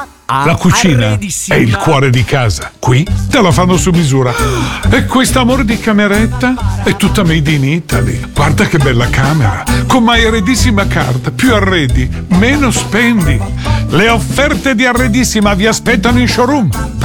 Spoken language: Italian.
La cucina è il cuore di casa. Qui te la fanno su misura. E quest'amore di cameretta è tutta made in Italy. Guarda che bella camera. Con My Arredissima Card. Più arredi, meno spendi. Le offerte di Arredissima vi aspettano in showroom.